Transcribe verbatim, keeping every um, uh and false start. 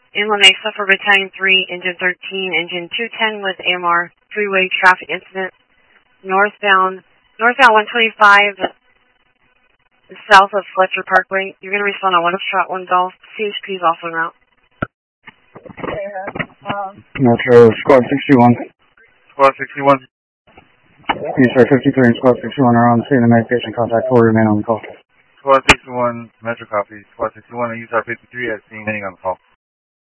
Inland Mesa for Battalion three, Engine thirteen, Engine two ten with A M R, three-way traffic incident, northbound, northbound one twenty-five, south of Fletcher Parkway. You're going to respond on one shot, one golf. C H P is also en route. Um, Metro, Squad sixty-one. Squad sixty-one. East Star fifty-three and Squad sixty-one are on scene and medication contact four remain on the call. Squad sixty-one, Metro copy. Squad sixty-one and U S A R fifty-three at scene, remaining on the call.